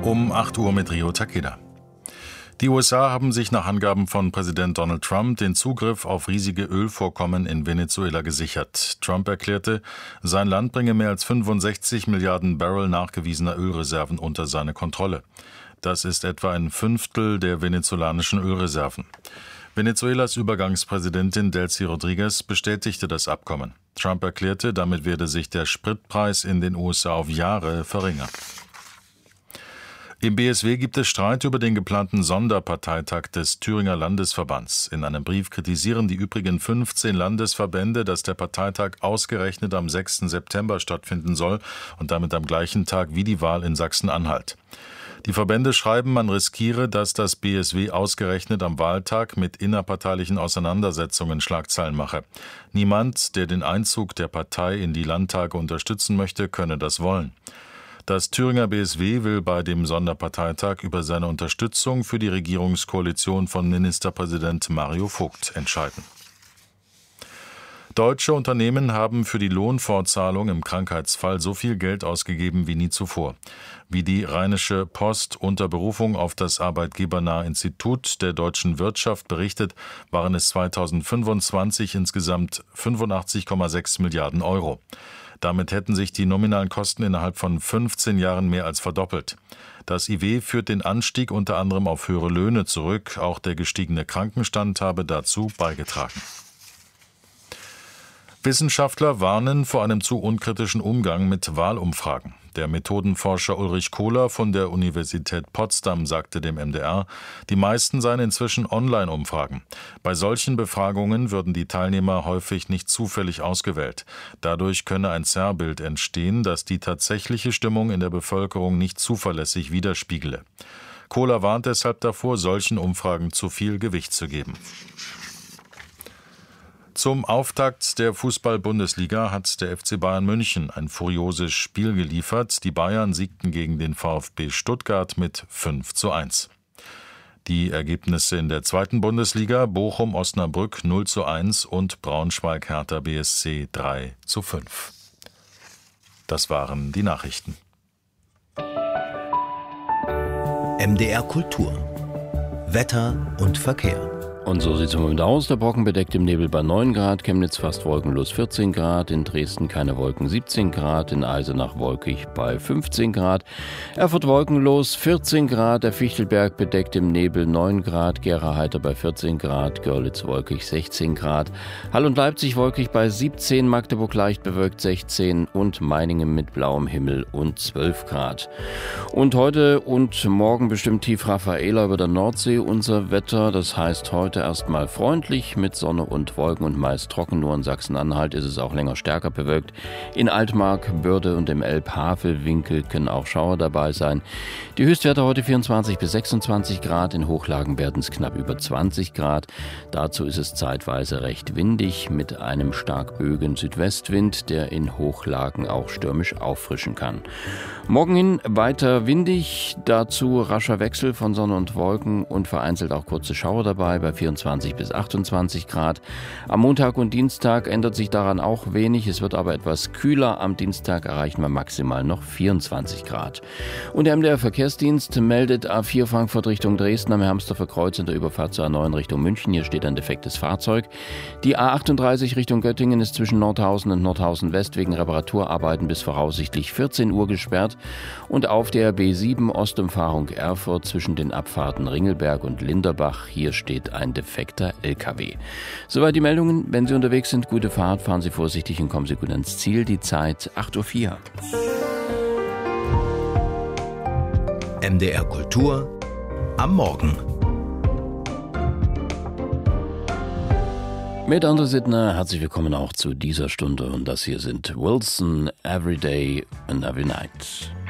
Um 8 Uhr mit Rio Takeda. Die USA haben sich nach Angaben von Präsident Donald Trump den Zugriff auf riesige Ölvorkommen in Venezuela gesichert. Trump erklärte, sein Land bringe mehr als 65 Milliarden Barrel nachgewiesener Ölreserven unter seine Kontrolle. Das ist etwa ein Fünftel der venezolanischen Ölreserven. Venezuelas Übergangspräsidentin Delcy Rodriguez bestätigte das Abkommen. Trump erklärte, damit werde sich der Spritpreis in den USA auf Jahre verringern. Im BSW gibt es Streit über den geplanten Sonderparteitag des Thüringer Landesverbands. In einem Brief kritisieren die übrigen 15 Landesverbände, dass der Parteitag ausgerechnet am 6. September stattfinden soll und damit am gleichen Tag wie die Wahl in Sachsen-Anhalt. Die Verbände schreiben, man riskiere, dass das BSW ausgerechnet am Wahltag mit innerparteilichen Auseinandersetzungen Schlagzeilen mache. Niemand, der den Einzug der Partei in die Landtage unterstützen möchte, könne das wollen. Das Thüringer BSW will bei dem Sonderparteitag über seine Unterstützung für die Regierungskoalition von Ministerpräsident Mario Vogt entscheiden. Deutsche Unternehmen haben für die Lohnfortzahlung im Krankheitsfall so viel Geld ausgegeben wie nie zuvor. Wie die Rheinische Post unter Berufung auf das Arbeitgebernahe Institut der deutschen Wirtschaft berichtet, waren es 2025 insgesamt 85,6 Milliarden Euro. Damit hätten sich die nominalen Kosten innerhalb von 15 Jahren mehr als verdoppelt. Das IW führt den Anstieg unter anderem auf höhere Löhne zurück. Auch der gestiegene Krankenstand habe dazu beigetragen. Wissenschaftler warnen vor einem zu unkritischen Umgang mit Wahlumfragen. Der Methodenforscher Ulrich Kohler von der Universität Potsdam sagte dem MDR, die meisten seien inzwischen Online-Umfragen. Bei solchen Befragungen würden die Teilnehmer häufig nicht zufällig ausgewählt. Dadurch könne ein Zerrbild entstehen, das die tatsächliche Stimmung in der Bevölkerung nicht zuverlässig widerspiegele. Kohler warnt deshalb davor, solchen Umfragen zu viel Gewicht zu geben. Zum Auftakt der Fußball-Bundesliga hat der FC Bayern München ein furioses Spiel geliefert. Die Bayern siegten gegen den VfB Stuttgart mit 5:1. Die Ergebnisse in der zweiten Bundesliga: Bochum-Osnabrück 0:1 und Braunschweig-Hertha BSC 3:5. Das waren die Nachrichten. MDR Kultur. Wetter und Verkehr. Und so sieht es im Moment aus. Der Brocken bedeckt im Nebel bei 9 Grad, Chemnitz fast wolkenlos 14 Grad, in Dresden keine Wolken 17 Grad, in Eisenach wolkig bei 15 Grad, Erfurt wolkenlos 14 Grad, der Fichtelberg bedeckt im Nebel 9 Grad, Gera heiter bei 14 Grad, Görlitz wolkig 16 Grad, Hall und Leipzig wolkig bei 17, Magdeburg leicht bewölkt 16 und Meiningen mit blauem Himmel und 12 Grad. Und heute und morgen bestimmt tief Raffaela über der Nordsee unser Wetter, das heißt heute erstmal freundlich mit Sonne und Wolken und meist trocken. Nur in Sachsen-Anhalt ist es auch länger stärker bewölkt. In Altmark, Börde und im Elb-Havel-Winkel können auch Schauer dabei sein. Die Höchstwerte heute 24 bis 26 Grad. In Hochlagen werden es knapp über 20 Grad. Dazu ist es zeitweise recht windig mit einem stark böigen Südwestwind, der in Hochlagen auch stürmisch auffrischen kann. Morgen hin weiter windig, dazu rascher Wechsel von Sonne und Wolken und vereinzelt auch kurze Schauer dabei bei 24 bis 28 Grad. Am Montag und Dienstag ändert sich daran auch wenig, es wird aber etwas kühler. Am Dienstag erreichen wir maximal noch 24 Grad. Und der MDR Verkehrsdienst meldet A4 Frankfurt Richtung Dresden am Hermsdorfer Kreuz in der Überfahrt zur A9 Richtung München. Hier steht ein defektes Fahrzeug. Die A38 Richtung Göttingen ist zwischen Nordhausen und Nordhausen West wegen Reparaturarbeiten bis voraussichtlich 14 Uhr gesperrt. Und auf der B7 Ostumfahrung Erfurt zwischen den Abfahrten Ringelberg und Linderbach, hier steht ein defekter LKW. Soweit die Meldungen. Wenn Sie unterwegs sind, gute Fahrt, fahren Sie vorsichtig und kommen Sie gut ans Ziel. Die Zeit 8:04 Uhr. MDR Kultur am Morgen. Mit André Sittner, herzlich willkommen auch zu dieser Stunde. Und das hier sind Wilson, Every Day and Every Night.